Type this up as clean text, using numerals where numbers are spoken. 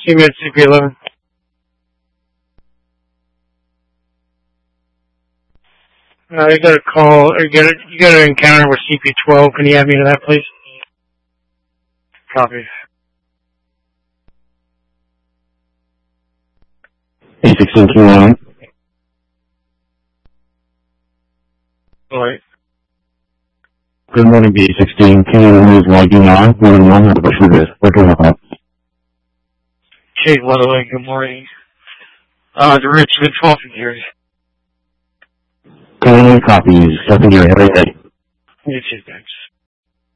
See me at CP11. You got a call, or you got an encounter with CP12. Can you add me to that, please? Copy. A16 Q1. Alright. Good morning, B16. Q1 is logging on. 1-1, have a question this. What can I help? Kate Weatherly, good morning. The Richmond 12 here. Good morning, copies. Something here every day. You too, thanks.